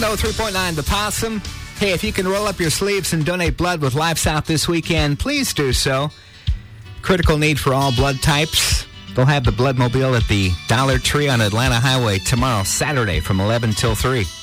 103.9 The Possum. Hey, if you can roll up your sleeves and donate blood with Life South this weekend, please do so. Critical need for all blood types. They'll have the Bloodmobile at the Dollar Tree on Atlanta Highway tomorrow, Saturday, from 11 till 3.